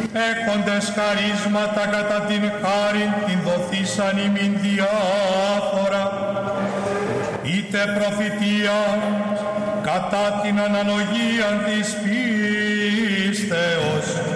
έχοντες χαρίσματα κατά την χάριν την δοθήσαν ημίν διάφορα, είτε προφητεία κατά την αναλογία της πίστεως,